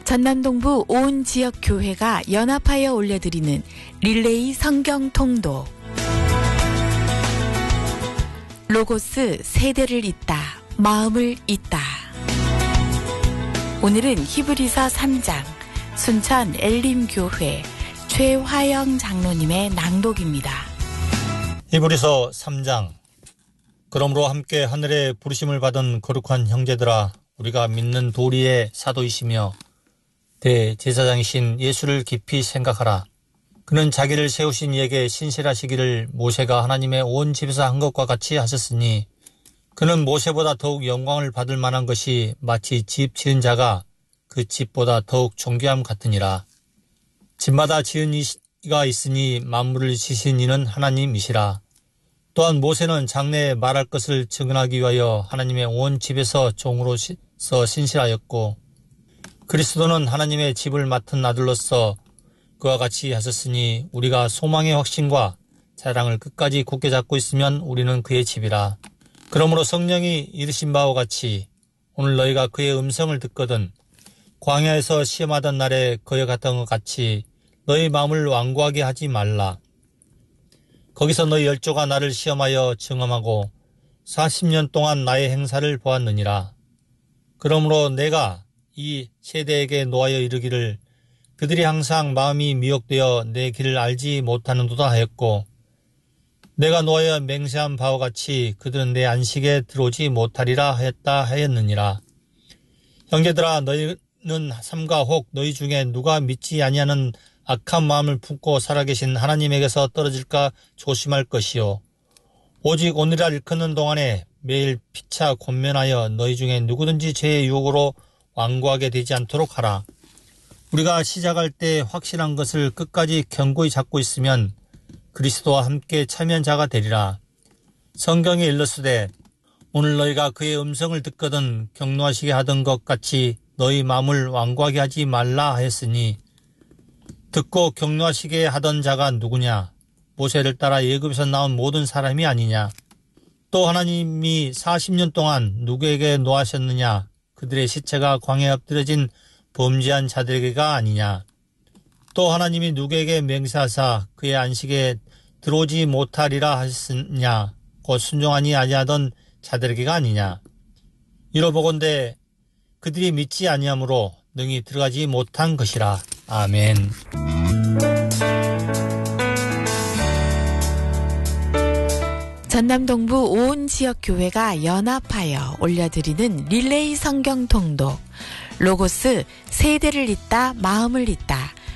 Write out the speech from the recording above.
전남동부 온 지역 교회가 연합하여 올려드리는 릴레이 성경 통독. 로고스 세대를 잇다, 마음을 잇다. 오늘은 히브리서 3장 순천 엘림교회 최화영 장로님의 낭독입니다. 히브리서 3장. 그러므로 함께 하늘에 부르심을 받은 거룩한 형제들아, 우리가 믿는 도리의 사도이시며 대제사장이신 예수를 깊이 생각하라. 그는 자기를 세우신 이에게 신실하시기를 모세가 하나님의 온 집에서 한 것과 같이 하셨으니, 그는 모세보다 더욱 영광을 받을 만한 것이 마치 집 지은 자가 그 집보다 더욱 존귀함 같으니라. 집마다 지은 이가 있으니 만물을 지으신 이는 하나님이시라. 또한 모세는 장래에 말할 것을 증언하기 위하여 하나님의 온 집에서 종으로서 신실하였고, 그리스도는 하나님의 집을 맡은 아들로서 그와 같이 하셨으니, 우리가 소망의 확신과 자랑을 끝까지 굳게 잡고 있으면 우리는 그의 집이라. 그러므로 성령이 이르신 바와 같이 오늘 너희가 그의 음성을 듣거든 광야에서 시험하던 날에 그에 갔던 것 같이 너희 마음을 완고하게 하지 말라. 거기서 너희 열조가 나를 시험하여 증험하고 40년 동안 나의 행사를 보았느니라. 그러므로 내가 이 세대에게 노하여 이르기를, 그들이 항상 마음이 미혹되어 내 길을 알지 못하는도다 하였고, 내가 노하여 맹세한 바와 같이 그들은 내 안식에 들어오지 못하리라 하였느니라. 형제들아, 너희는 삼가 혹 너희 중에 누가 믿지 아니하는 악한 마음을 품고 살아계신 하나님에게서 떨어질까 조심할 것이요. 오직 오늘날 일컫는 동안에 매일 피차 권면하여 너희 중에 누구든지 죄의 유혹으로 완고하게 되지 않도록 하라. 우리가 시작할 때 확실한 것을 끝까지 견고히 잡고 있으면 그리스도와 함께 참여한 자가 되리라. 성경에 일렀으되 오늘 너희가 그의 음성을 듣거든 격노하시게 하던 것 같이 너희 마음을 완고하게 하지 말라 하였으니, 듣고 격노하시게 하던 자가 누구냐? 모세를 따라 애굽에서 나온 모든 사람이 아니냐? 또 하나님이 40년 동안 누구에게 노하셨느냐? 그들의 시체가 광야에 엎드려진 범죄한 자들에게가 아니냐? 또 하나님이 누구에게 맹세하사 그의 안식에 들어오지 못하리라 하셨느냐? 곧 순종하니 아니하던 자들에게가 아니냐? 이러보건대 그들이 믿지 아니하므로 능히 들어가지 못한 것이라. 아멘. 전남동부 온 지역 교회가 연합하여 올려드리는 릴레이 성경 통독. 로고스 세대를 잇다, 마음을 잇다.